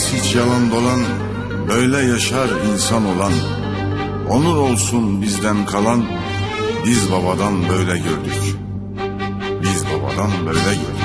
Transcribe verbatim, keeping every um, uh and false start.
Olmaz hiç yalan dolan, böyle yaşar insan olan. Onur olsun bizden kalan, biz babadan böyle gördük. Biz babadan böyle gördük.